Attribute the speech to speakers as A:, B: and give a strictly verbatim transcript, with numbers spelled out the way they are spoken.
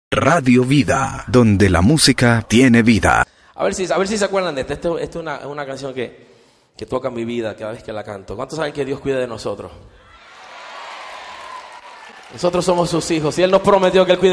A: Radio Vida, donde la música tiene vida.
B: A ver si, a ver si se acuerdan de esto. Esto, esto es una, una canción que, que toca mi vida cada vez que la canto. ¿Cuántos saben que Dios cuida de nosotros? Nosotros somos sus hijos y Él nos prometió que Él cuida